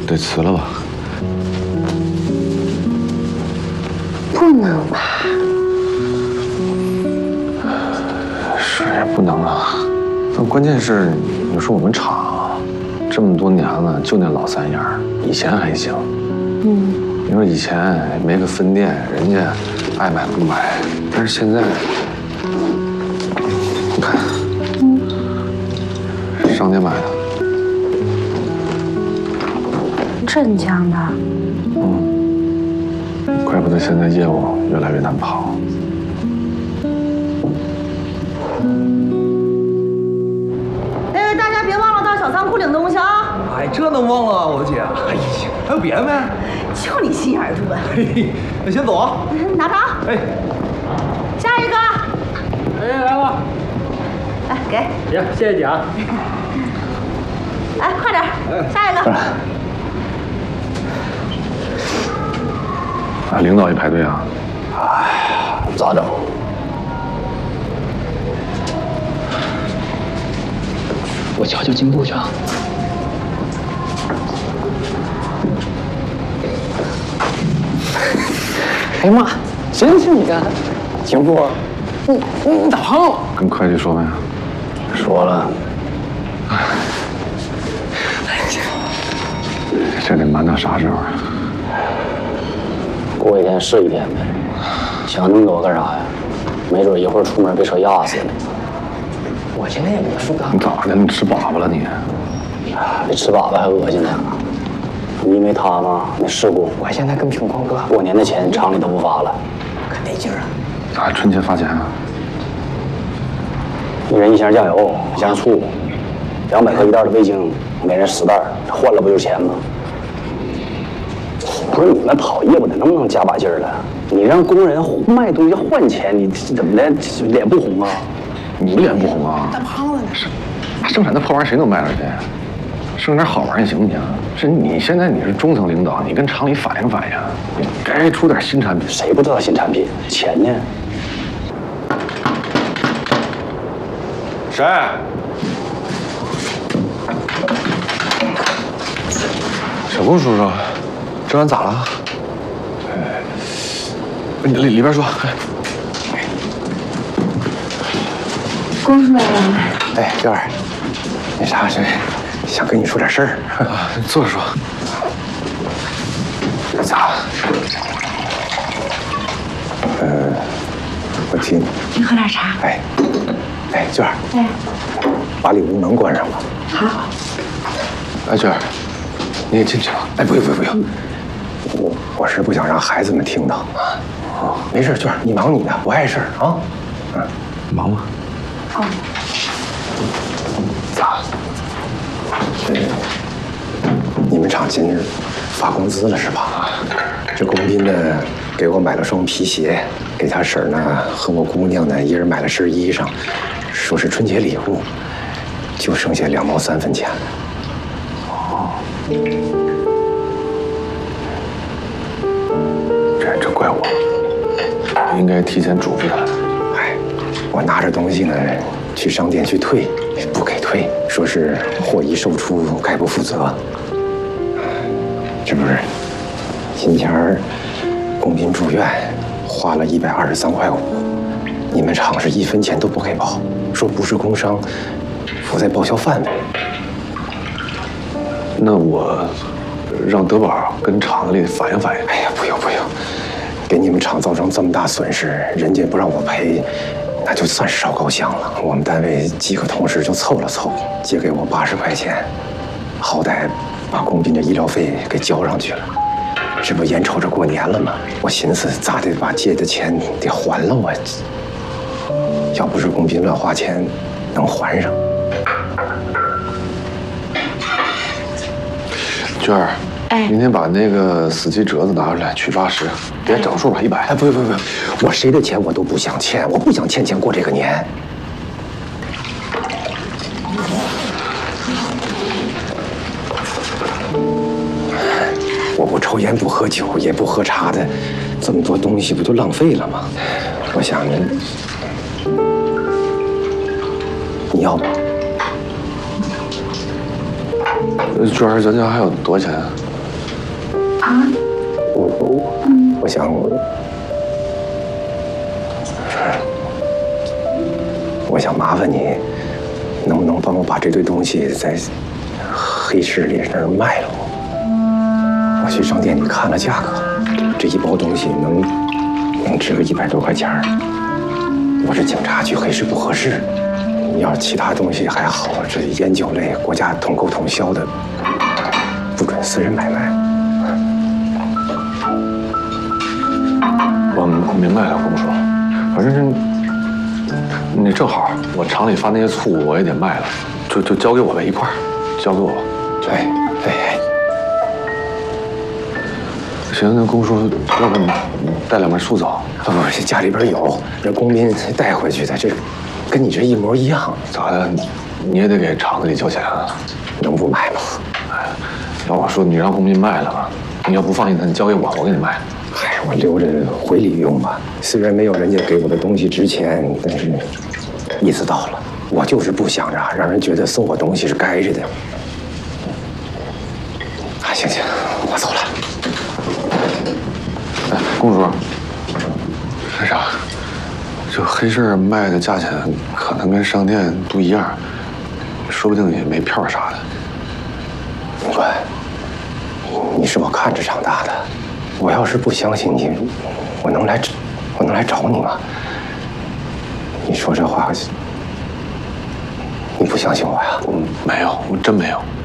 得辞了吧？ 不能吧？ 是不能啊。但关键是，你说我们厂这么多年了，就那老三样，以前还行。你说以前没个分店，人家爱买不买，但是现在，你看，上街买的。 镇江的。 怪不得现在业务越来越难跑。 大家别忘了到小仓库领东西啊！ 哎，这能忘了啊，我姐？哎呀，还有别的没？ 就你心眼儿重。 嘿，那先走啊。 拿着啊。 哎， 下一个。 哎，来吧。 哎，给。 行，谢谢姐啊。 哎，快点，下一个。 啊，领导也排队啊？ 哎，咋整？ 我瞧瞧进步去啊。哎呀妈，真是你干，进步，你咋胖了？ 跟会计说没？ 说了。 这得瞒到啥时候啊？ 过一天是一天呗，想那么多干啥呀？没准一会儿出门被车压死了。 我现在也没说干。 你咋的？你吃粑粑了你？ 比吃粑粑还恶心呢。你因为他吗？那事故， 我现在更穷光哥， 过年的钱厂里都不发了， 可得劲儿啊！ 咋春节发钱啊？ 一人1箱酱油，1箱醋，200克1袋的味精，每人10袋，换了不就是钱吗？不是你们跑业务的能不能加把劲儿了？你让工人卖东西换钱，你怎么的脸不红啊？ 你脸不红啊？ 大胖子呢？ 生产那破玩意儿谁能卖出去？生点好玩意儿行不行？是你现在你是中层领导，你跟厂里反映反映，你该出点新产品。 谁不知道新产品？钱呢？ 谁？小龚叔叔，这晚咋了？里边说。 龚叔来了。 哎，娟儿，那啥是想跟你说点事儿啊，坐着说。咋了？ 我听。 你喝点茶。 哎，娟儿。 哎。 把里屋门关上吧。 好。 哎，娟儿，你也进去吧。 哎，不用。我是不想让孩子们听到啊。哦，没事，娟儿，你忙你的，不碍事儿啊。 忙吗？ 哦。 咋？ 你们厂今日发工资了是吧？这龚斌呢，给我买了双皮鞋，给他婶儿呢和我姑娘呢，一人买了身衣裳，说是春节礼物，就剩下2毛3分钱了。 哦。这怪我，应该提前嘱咐他。 哎，我拿着东西呢，去商店去退，不给退，说是货一售出概不负责。这不是今天龚斌住院，花了123块5，你们厂是1分钱都不给报，说不是工伤，不在报销范围。 那我让德宝跟厂里反映反映。 哎呀，不用，给你们厂造成这么大损失，人家不让我赔，那就算是烧高香了。我们单位几个同事就凑了凑，借给我80块钱，好歹把龚斌的医疗费给交上去了。这不眼瞅着过年了吗？我寻思咋得把借的钱得还了我。要不是龚斌乱花钱，能还上。 娟儿，明天把那个死机折子拿出来，取80，别整数吧，100。 哎，不用，我谁的钱我都不想欠，我不想欠钱过这个年。我不抽烟不喝酒也不喝茶的，这么多东西不就浪费了吗？我想着，你要吗？ 娟儿，咱家还有多少钱？ 我想麻烦你，能不能帮我把这堆东西在黑市里那儿卖了我？我去商店里看了价格，这一包东西能值个100多块钱儿。我是警察，去黑市不合适。你要是其他东西还好，这烟酒类国家统购统销的，不准私人买卖。 我明白了，公叔，反正那正好，我厂里发那些醋我也得卖了，就交给我呗，一块儿交给我。 哎。 行，那公叔，要不你带2瓶醋走？ 不，家里边有，这工兵带回去的，这跟你这一模一样。 咋的？你也得给厂子里交钱啊？ 能不买吗？ 哎，要我说你让工兵卖了吧，你要不放心他，你交给我，我给你卖。 哎，我留着回礼用吧。虽然没有人家给我的东西值钱，但是意思到了。我就是不想让人觉得送我东西是该着的。啊，行，我走了。 哎，公主，那啥，这黑市卖的价钱可能跟商店不一样，说不定也没票啥的。 永川，你是我看着长大的，我要是不相信你，我能来找你吗？你说这话，你不相信我呀？ 没有，我真没有。